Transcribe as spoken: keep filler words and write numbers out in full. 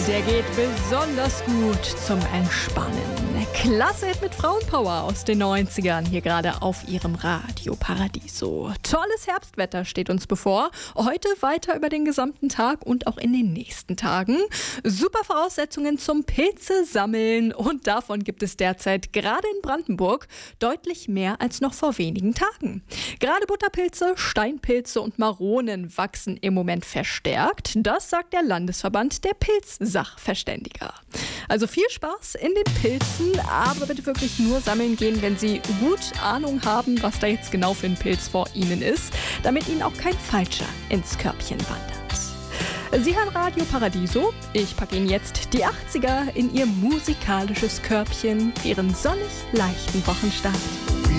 Der geht besonders gut zum Entspannen. Klasse Hit mit Frauenpower aus den neunzigern, hier gerade auf ihrem Radio Paradiso. Tolles Herbstwetter steht uns bevor. Heute weiter über den gesamten Tag und auch in den nächsten Tagen. Super Voraussetzungen zum Pilze sammeln und davon gibt es derzeit gerade in Brandenburg deutlich mehr als noch vor wenigen Tagen. Gerade Butterpilze, Steinpilze und Maronen wachsen im Moment verstärkt. Das sagt der Landesverband der Pilzsachverständiger. Also viel Spaß in den Pilzen, aber bitte wirklich nur sammeln gehen, wenn Sie gut Ahnung haben, was da jetzt genau für ein Pilz vor Ihnen ist, damit Ihnen auch kein falscher ins Körbchen wandert. Sie hören Radio Paradiso. Ich packe Ihnen jetzt die achtziger in Ihr musikalisches Körbchen für Ihren sonnig leichten Wochenstart.